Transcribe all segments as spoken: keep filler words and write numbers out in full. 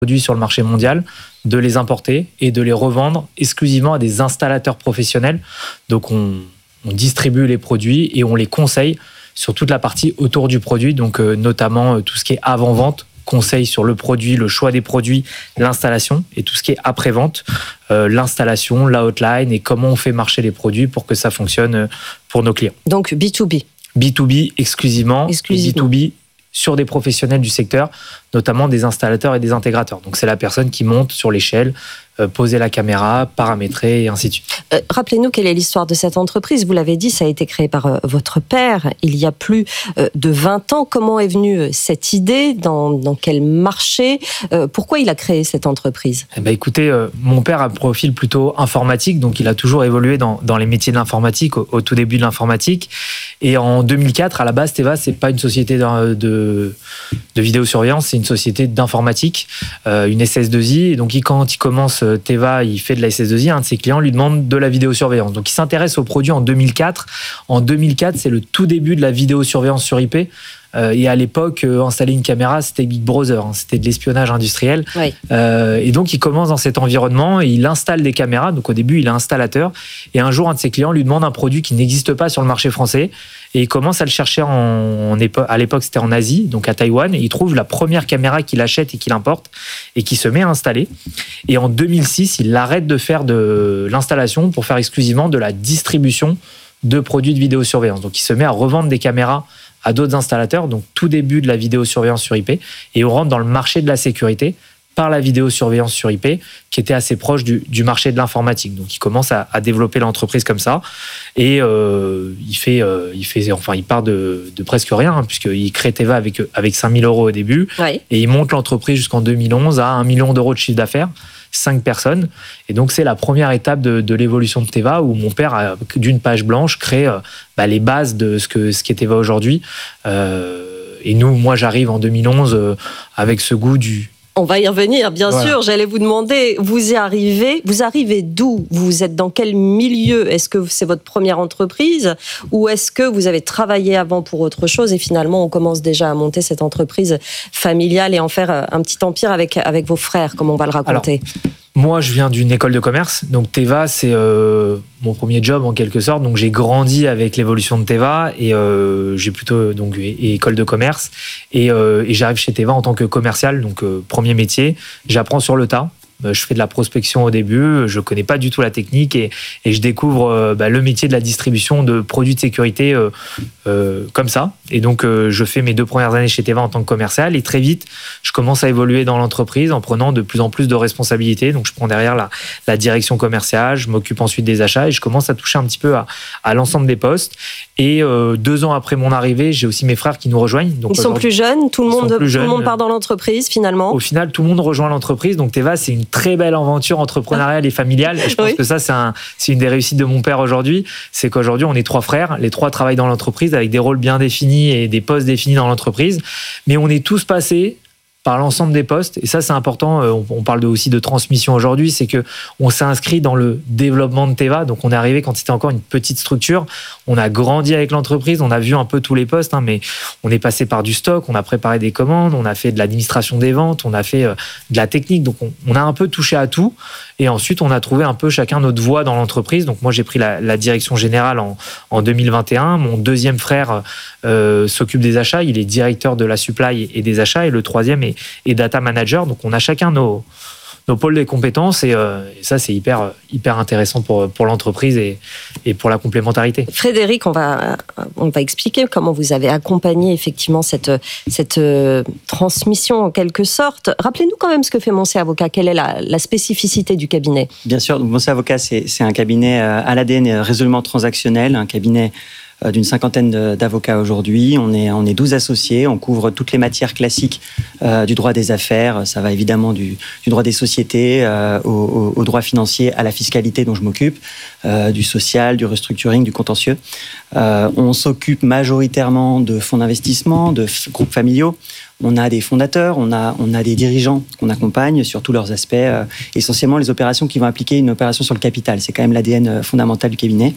produits sur le marché mondial, de les importer et de les revendre exclusivement à des installateurs professionnels. Donc on, on distribue les produits et on les conseille sur toute la partie autour du produit, donc euh, notamment euh, tout ce qui est avant-vente, conseil sur le produit, le choix des produits, l'installation, et tout ce qui est après-vente, euh, l'installation, la hotline et comment on fait marcher les produits pour que ça fonctionne pour nos clients. Donc B deux B. B deux B exclusivement, exclusivement. et B deux B sur des professionnels du secteur, notamment des installateurs et des intégrateurs. Donc c'est la personne qui monte sur l'échelle, euh, poser la caméra, paramétrer et ainsi de suite. Euh, rappelez-nous quelle est l'histoire de cette entreprise. Vous l'avez dit, ça a été créé par euh, votre père il y a plus euh, de vingt ans. Comment est venue euh, cette idée? Dans, dans quel marché? euh, Pourquoi il a créé cette entreprise? Eh ben, écoutez, euh, mon père a un profil plutôt informatique, donc il a toujours évolué dans, dans les métiers de l'informatique, au, au tout début de l'informatique. Et en deux mille quatre, à la base, Teva, c'est pas une société de, de, de vidéosurveillance, c'est une société d'informatique, euh, une S S deux I. Et donc, il, quand il commence Teva, il fait de la S S deux I. Un de ses clients lui demande de la vidéosurveillance. Donc, il s'intéresse au produit en deux mille quatre. En deux mille quatre, c'est le tout début de la vidéosurveillance sur I P. Euh, et à l'époque, euh, installer une caméra, c'était Big Brother, hein, c'était de l'espionnage industriel. Oui. Euh, et donc, il commence dans cet environnement et il installe des caméras. Donc, au début, il est installateur. Et un jour, un de ses clients lui demande un produit qui n'existe pas sur le marché français. Et il commence à le chercher en, en épo- à l'époque, c'était en Asie, donc à Taïwan. Et il trouve la première caméra qu'il achète et qu'il importe et qui se met à installer. Et en deux mille six, il arrête de faire de l'installation pour faire exclusivement de la distribution de produits de vidéosurveillance. Donc, il se met à revendre des caméras à d'autres installateurs, donc tout début de la vidéosurveillance sur I P, et on rentre dans le marché de la sécurité par la vidéosurveillance sur I P, qui était assez proche du, du marché de l'informatique. Donc, il commence à, à développer l'entreprise comme ça, et euh, il fait, euh, il fait, enfin, il part de, de presque rien, hein, puisqu'il crée Teva avec avec cinq mille euros au début, Oui. et il monte l'entreprise jusqu'en deux mille onze à un million d'euros de chiffre d'affaires. Cinq personnes. Et donc, c'est la première étape de, de l'évolution de Teva où mon père, a, d'une page blanche, crée euh, bah, les bases de ce que ce qu'est Teva aujourd'hui. Euh, et nous, moi, j'arrive en deux mille onze euh, avec ce goût du... On va y revenir, bien Voilà. sûr. J'allais vous demander, vous y arrivez, vous arrivez d'où? Vous êtes dans quel milieu? Est-ce que c'est votre première entreprise ou est-ce que vous avez travaillé avant pour autre chose et finalement on commence déjà à monter cette entreprise familiale et en faire un petit empire avec, avec vos frères, comme on va le raconter? Alors, moi, je viens d'une école de commerce, donc Teva, c'est euh, mon premier job en quelque sorte. Donc, j'ai grandi avec l'évolution de Teva et euh, j'ai plutôt donc et, école de commerce et, euh, et j'arrive chez Teva en tant que commercial, donc euh, premier métier. J'apprends sur le tas. Je fais de la prospection au début, je connais pas du tout la technique et, et je découvre euh, bah, le métier de la distribution de produits de sécurité euh, euh, comme ça. Et donc, euh, je fais mes deux premières années chez Teva en tant que commercial et très vite, je commence à évoluer dans l'entreprise en prenant de plus en plus de responsabilités. Donc, je prends derrière la, la direction commerciale, je m'occupe ensuite des achats et je commence à toucher un petit peu à, à l'ensemble des postes. Et euh, deux ans après mon arrivée, j'ai aussi mes frères qui nous rejoignent. Donc, ils sont plus jeunes, tout le monde, tout jeunes. le monde part dans l'entreprise finalement. Au final, tout le monde rejoint l'entreprise. Donc, Teva, c'est une très belle aventure entrepreneuriale et familiale. Et je pense oui. que ça, c'est, un, c'est une des réussites de mon père aujourd'hui. C'est qu'aujourd'hui, on est trois frères. Les trois travaillent dans l'entreprise avec des rôles bien définis et des postes définis dans l'entreprise. Mais on est tous passés par l'ensemble des postes. Et ça, c'est important. On parle de, aussi de transmission aujourd'hui. C'est que on s'est inscrit dans le développement de Teva. Donc, on est arrivé quand c'était encore une petite structure. On a grandi avec l'entreprise. On a vu un peu tous les postes, hein, mais on est passé par du stock. On a préparé des commandes. On a fait de l'administration des ventes. On a fait euh, de la technique. Donc, on, on a un peu touché à tout. Et ensuite, on a trouvé un peu chacun notre voie dans l'entreprise. Donc, moi, j'ai pris la, la direction générale en, en deux mille vingt et un. Mon deuxième frère euh, s'occupe des achats. Il est directeur de la supply et des achats. Et le troisième est et data manager. Donc, on a chacun nos, nos pôles de compétences et, euh, et ça, c'est hyper, hyper intéressant pour, pour l'entreprise et, et pour la complémentarité. Frédéric, on va, on va expliquer comment vous avez accompagné effectivement cette, cette euh, transmission en quelque sorte. Rappelez-nous quand même ce que fait Moncey Avocat. Quelle est la, la spécificité du cabinet? Bien sûr, Moncey Avocat, c'est, c'est un cabinet à l'A D N résolument transactionnel, un cabinet d'une cinquantaine d'avocats aujourd'hui. On est, on est douze associés, on couvre toutes les matières classiques euh, du droit des affaires. Ça va évidemment du, du droit des sociétés euh, au, au, au droit financier, à la fiscalité dont je m'occupe, euh, du social, du restructuring, du contentieux. Euh, on s'occupe majoritairement de fonds d'investissement, de f- groupes familiaux. On a des fondateurs, on a, on a des dirigeants qu'on accompagne sur tous leurs aspects, euh, essentiellement les opérations qui vont impliquer une opération sur le capital. C'est quand même l'A D N fondamental du cabinet.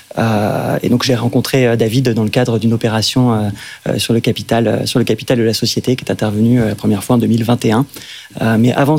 Euh, et donc j'ai rencontré David dans le cadre d'une opération euh, euh, sur le capital, euh, sur le capital de la société qui est intervenue euh, la première fois en deux mille vingt et un. Euh, mais avant